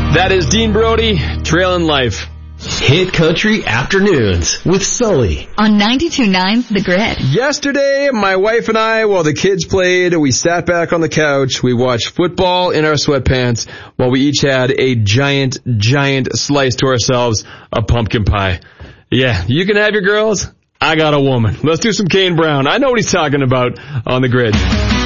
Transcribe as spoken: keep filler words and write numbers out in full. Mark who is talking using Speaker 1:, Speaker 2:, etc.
Speaker 1: That is Dean Brody, Trailin' Life.
Speaker 2: Hit Country Afternoons with Sully
Speaker 3: on ninety-two point nine The Grid.
Speaker 1: Yesterday, my wife and I, while the kids played, we sat back on the couch. We watched football in our sweatpants while we each had a giant, giant slice to ourselves of pumpkin pie. Yeah, you can have your girls. I got a woman. Let's do some Kane Brown. I know what he's talking about on The Grid.